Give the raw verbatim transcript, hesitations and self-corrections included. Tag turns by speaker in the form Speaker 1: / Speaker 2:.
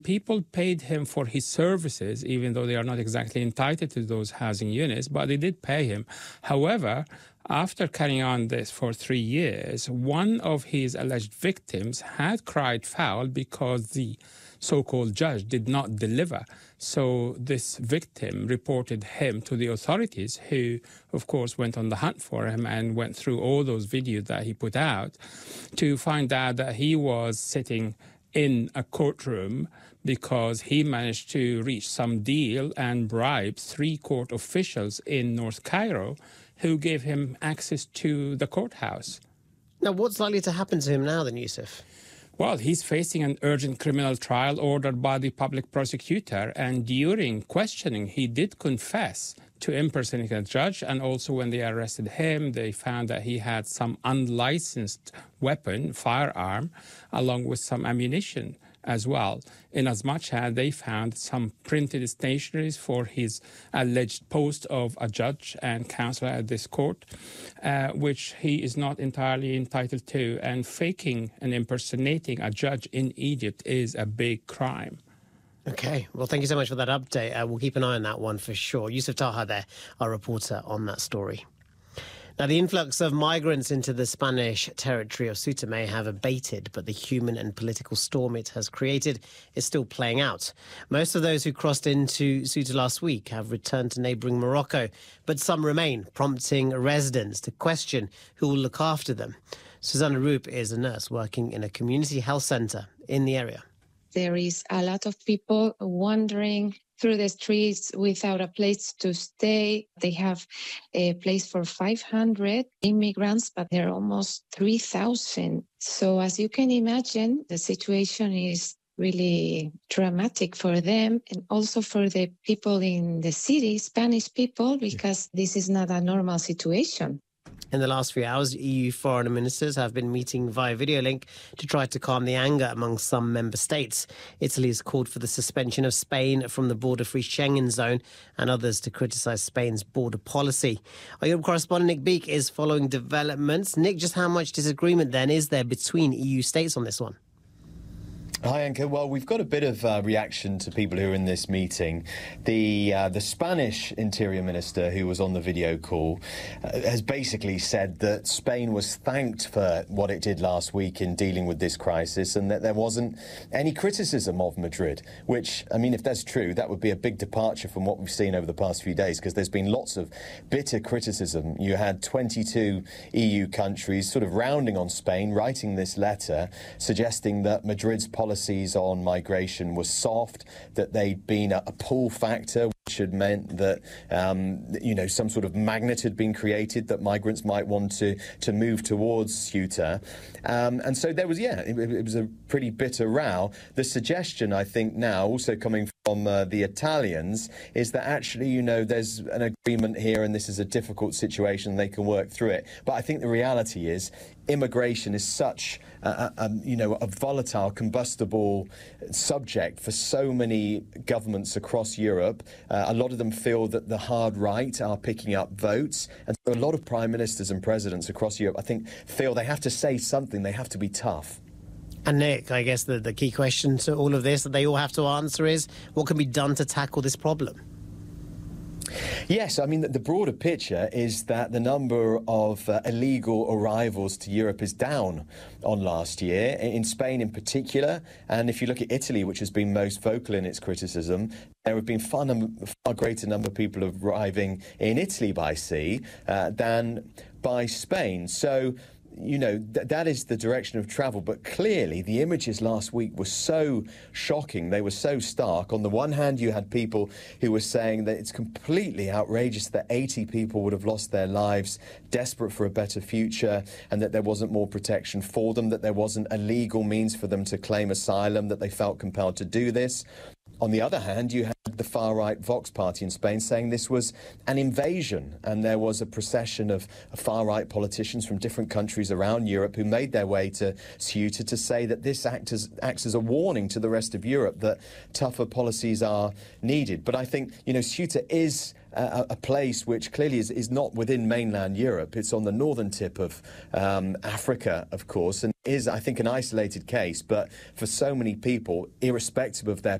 Speaker 1: People paid him for his services, even though they are not exactly entitled to those housing units, but they did pay him. However, after carrying on this for three years, one of his alleged victims had cried foul because the so-called judge did not deliver. So this victim reported him to the authorities, who, of course, went on the hunt for him and went through all those videos that he put out to find out that he was sitting in a courtroom because he managed to reach some deal and bribe three court officials in North Cairo who gave him access to the courthouse.
Speaker 2: Now, what's likely to happen to him now then, Yusuf?
Speaker 1: Well, he's facing an urgent criminal trial ordered by the public prosecutor, and during questioning, he did confess to impersonating a judge, and also when they arrested him, they found that he had some unlicensed weapon, firearm, along with some ammunition as well, in as much as they found some printed stationeries for his alleged post of a judge and counselor at this court, uh, which he is not entirely entitled to. And faking and impersonating a judge in Egypt is a big crime.
Speaker 2: OK, well, thank you so much for that update. Uh, we'll keep an eye on that one for sure. Yusuf Taha there, our reporter on that story. Now, the influx of migrants into the Spanish territory of Ceuta may have abated, but the human and political storm it has created is still playing out. Most of those who crossed into Ceuta last week have returned to neighbouring Morocco, but some remain, prompting residents to question who will look after them. Susanna Roop is a nurse working in a community health centre in the area.
Speaker 3: There is a lot of people wandering through the streets without a place to stay. They have a place for five hundred immigrants, but there are almost three thousand. So as you can imagine, the situation is really dramatic for them and also for the people in the city, Spanish people, because this is not a normal situation.
Speaker 2: In the last few hours, E U foreign ministers have been meeting via video link to try to calm the anger among some member states. Italy has called for the suspension of Spain from the border-free Schengen zone and others to criticise Spain's border policy. Our Europe correspondent Nick Beek is following developments. Nick, just how much disagreement then is there between E U states on this one?
Speaker 4: Hi, Anka. Well, we've got a bit of uh, reaction to people who are in this meeting. The uh, the Spanish Interior Minister, who was on the video call, uh, has basically said that Spain was thanked for what it did last week in dealing with this crisis and that there wasn't any criticism of Madrid, which, I mean, if that's true, that would be a big departure from what we've seen over the past few days, because there's been lots of bitter criticism. You had twenty-two E U countries sort of rounding on Spain, writing this letter, suggesting that Madrid's policy policies on migration was soft, that they'd been a, a pull factor, which had meant that, um, you know, some sort of magnet had been created that migrants might want to, to move towards Ceuta. Um, and so there was, yeah, it, it was a pretty bitter row. The suggestion, I think, now, also coming from uh, the Italians, is that actually, you know, there's an agreement here and this is a difficult situation, they can work through it. But I think the reality is immigration is such a, a, you know, a volatile, combustible subject for so many governments across Europe. Uh, a lot of them feel that the hard right are picking up votes. And so a lot of prime ministers and presidents across Europe, I think, feel they have to say something, they have to be tough.
Speaker 2: And Nick, I guess the, the key question to all of this that they all have to answer is, what can be done to tackle this problem?
Speaker 4: Yes, I mean, the broader picture is that the number of uh, illegal arrivals to Europe is down on last year, in Spain in particular. And if you look at Italy, which has been most vocal in its criticism, there have been far, num far greater number of people arriving in Italy by sea uh, than by Spain. So, you know, th that is the direction of travel. But clearly, the images last week were so shocking. They were so stark. On the one hand, you had people who were saying that it's completely outrageous that eighty people would have lost their lives, desperate for a better future, and that there wasn't more protection for them, that there wasn't a legal means for them to claim asylum, that they felt compelled to do this. On the other hand, you had the far-right Vox party in Spain saying this was an invasion, and there was a procession of far-right politicians from different countries around Europe who made their way to Ceuta to say that this act as, acts as a warning to the rest of Europe that tougher policies are needed. But I think, you know, Ceuta is a, a place which clearly is, is not within mainland Europe. It's on the northern tip of um, Africa, of course, and is, I think, an isolated case. But for so many people, irrespective of their